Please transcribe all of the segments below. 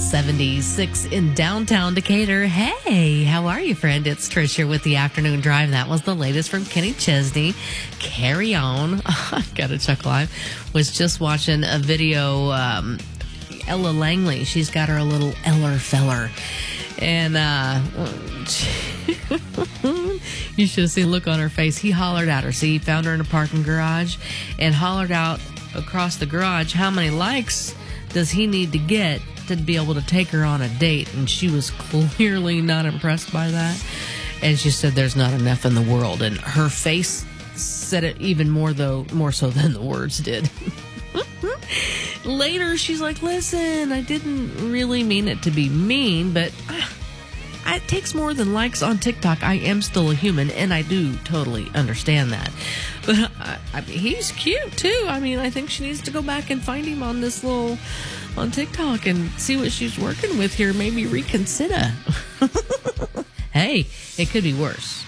76 in downtown Decatur. Hey, how are you, friend? It's Trish here with the Afternoon Drive. That was the latest from Kenny Chesney. Carry on. I got a chuckle. I was just watching a video. Ella Langley, she's got her little Eller feller. And you should have seen the look on her face. He hollered at her. See, he found her in a parking garage and hollered out across the garage, how many likes does he need to get to be able to take her on a date? And she was clearly not impressed by that. And she said there's not enough in the world. And her face said it even more so than the words did. Later, she's like, listen, I didn't really mean it to be mean, but it takes more than likes on TikTok. I am still a human, and I do totally understand that. But I mean, he's cute, too. I mean, I think she needs to go back and find him on TikTok and see what she's working with here. Maybe reconsider. Hey, it could be worse.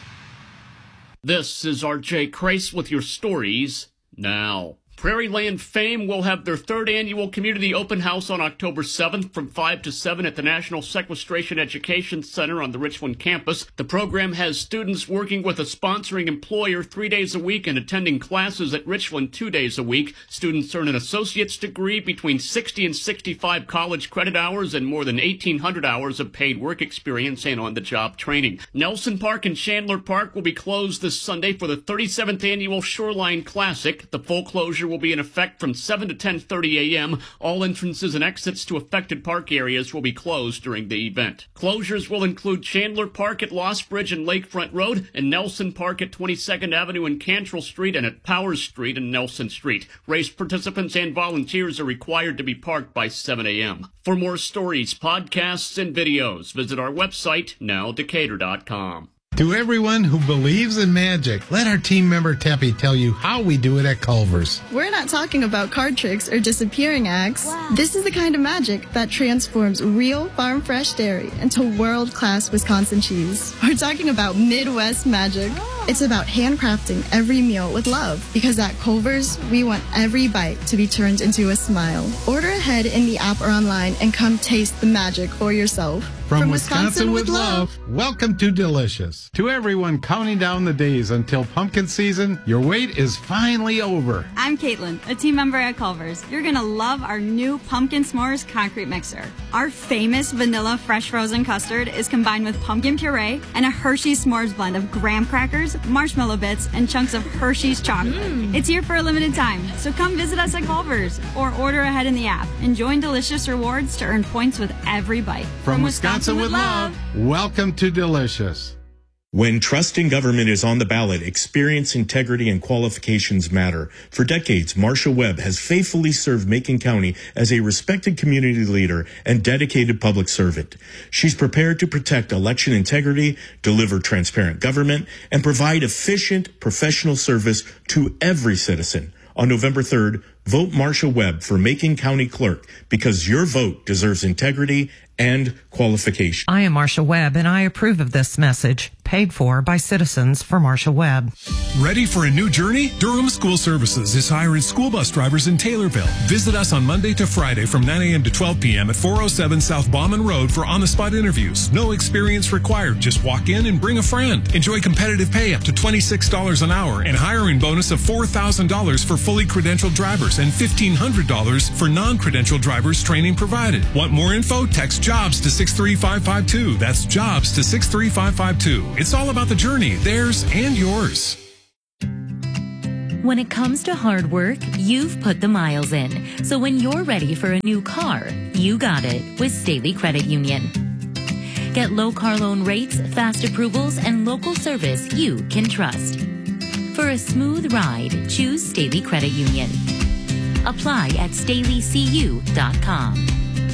This is R.J. Crace with your stories now. Prairie Land Fame will have their third annual community open house on October 7th from 5 to 7 at the National Sequestration Education Center on the Richland campus. The program has students working with a sponsoring employer 3 days a week and attending classes at Richland 2 days a week. Students earn an associate's degree, between 60 and 65 college credit hours, and more than 1,800 hours of paid work experience and on-the-job training. Nelson Park and Chandler Park will be closed this Sunday for the 37th annual Shoreline Classic. The full closure will be in effect from 7 to 10:30 a.m. All entrances and exits to affected park areas will be closed during the event. Closures will include Chandler Park at Lost Bridge and Lakefront Road, and Nelson Park at 22nd Avenue and Cantrell Street, and at Powers Street and Nelson Street. Race participants and volunteers are required to be parked by 7 a.m. For more stories, podcasts, and videos, visit our website, nowdecatur.com. To everyone who believes in magic, let our team member Teppy tell you how we do it at Culver's. We're not talking about card tricks or disappearing acts. Wow. This is the kind of magic that transforms real farm fresh dairy into world-class Wisconsin cheese. We're talking about Midwest magic. Oh. It's about handcrafting every meal with love, because at Culver's, we want every bite to be turned into a smile. Order ahead in the app or online and come taste the magic for yourself. From Wisconsin with love, welcome to Delicious. To everyone counting down the days until pumpkin season, your wait is finally over. I'm Caitlin, a team member at Culver's. You're going to love our new Pumpkin S'mores concrete mixer. Our famous vanilla fresh frozen custard is combined with pumpkin puree and a Hershey's S'mores blend of graham crackers, marshmallow bits, and chunks of Hershey's chocolate. It's here for a limited time, so come visit us at Culver's or order ahead in the app and join Delicious Rewards to earn points with every bite. From Wisconsin with love, welcome to Delicious. When trust in government is on the ballot, experience, integrity, and qualifications matter. For decades, Marsha Webb has faithfully served Macon County as a respected community leader and dedicated public servant. She's prepared to protect election integrity, deliver transparent government, and provide efficient, professional service to every citizen. On November 3rd, vote Marsha Webb for Macon County Clerk, because your vote deserves integrity and qualification. I am Marsha Webb, and I approve of this message, paid for by Citizens for Marsha Webb. Ready for a new journey? Durham School Services is hiring school bus drivers in Taylorville. Visit us on Monday to Friday from 9 a.m. to 12 p.m. at 407 South Bauman Road for on-the-spot interviews. No experience required. Just walk in and bring a friend. Enjoy competitive pay up to $26 an hour and hiring bonus of $4,000 for fully credentialed drivers and $1,500 for non-credentialed drivers, training provided. Want more info? Text JOBS to 63552. That's JOBS to 63552. It's all about the journey, theirs and yours. When it comes to hard work, you've put the miles in. So when you're ready for a new car, you got it with Staley Credit Union. Get low car loan rates, fast approvals, and local service you can trust. For a smooth ride, choose Staley Credit Union. Apply at StaleyCU.com.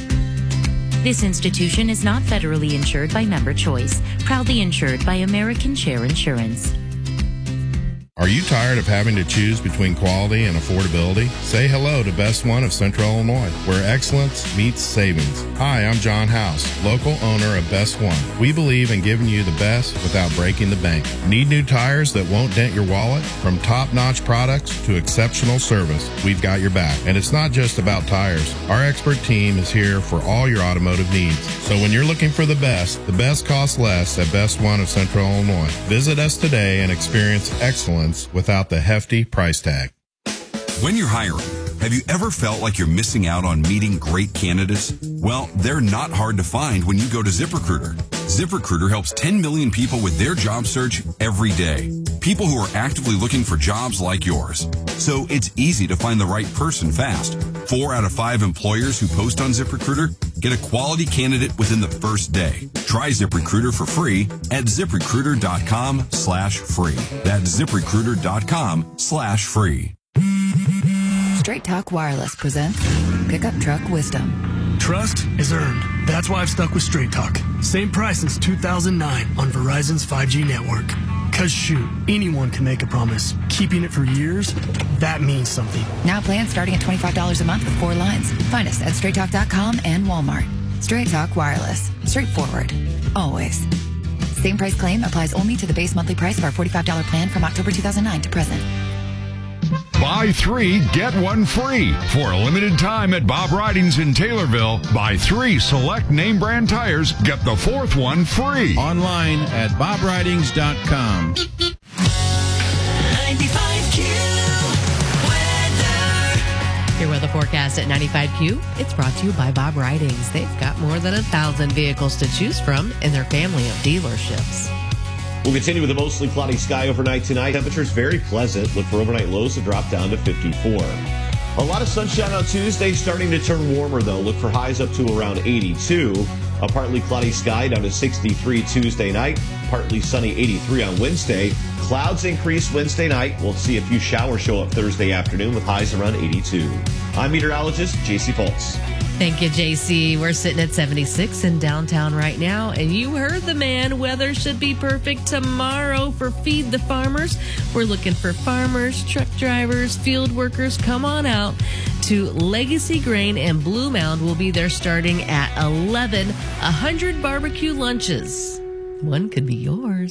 This institution is not federally insured by Member Choice, proudly insured by American Share Insurance. Are you tired of having to choose between quality and affordability? Say hello to Best One of Central Illinois, where excellence meets savings. Hi, I'm John House, local owner of Best One. We believe in giving you the best without breaking the bank. Need new tires that won't dent your wallet? From top-notch products to exceptional service, we've got your back. And it's not just about tires. Our expert team is here for all your automotive needs. So when you're looking for the best costs less at Best One of Central Illinois. Visit us today and experience excellence without the hefty price tag. When you're hiring, have you ever felt like you're missing out on meeting great candidates? Well, they're not hard to find when you go to ZipRecruiter. ZipRecruiter helps 10 million people with their job search every day. People who are actively looking for jobs like yours. So it's easy to find the right person fast. 4 out of 5 employers who post on ZipRecruiter get a quality candidate within the first day. Try ZipRecruiter for free at ZipRecruiter.com/free. That's ZipRecruiter.com/free. Straight Talk Wireless presents Pickup Truck Wisdom. Trust is earned. That's why I've stuck with Straight Talk. Same price since 2009 on Verizon's 5G network. Cause shoot, anyone can make a promise. Keeping it for years, that means something. Now plans starting at $25 a month with 4 lines. Find us at StraightTalk.com and Walmart. Straight Talk Wireless. Straightforward. Always. Same price claim applies only to the base monthly price of our $45 plan from October 2009 to present. Buy 3, get 1 free. For a limited time at Bob Ridings in Taylorville, buy 3 select name brand tires, get the 4th one free. Online at bobridings.com. 95Q weather. Your weather forecast at 95Q. It's brought to you by Bob Ridings. They've got more than 1,000 vehicles to choose from in their family of dealerships. We'll continue with a mostly cloudy sky overnight tonight. Temperatures very pleasant. Look for overnight lows to drop down to 54. A lot of sunshine on Tuesday, starting to turn warmer, though. Look for highs up to around 82. A partly cloudy sky down to 63 Tuesday night. Partly sunny 83 on Wednesday. Clouds increase Wednesday night. We'll see a few showers show up Thursday afternoon with highs around 82. I'm meteorologist JC Pulse. Thank you, JC. We're sitting at 76 in downtown right now, and you heard the man. Weather should be perfect tomorrow for Feed the Farmers. We're looking for farmers, truck drivers, field workers. Come on out to Legacy Grain and Blue Mound. Will be there starting at 11. 100 barbecue lunches. One could be yours.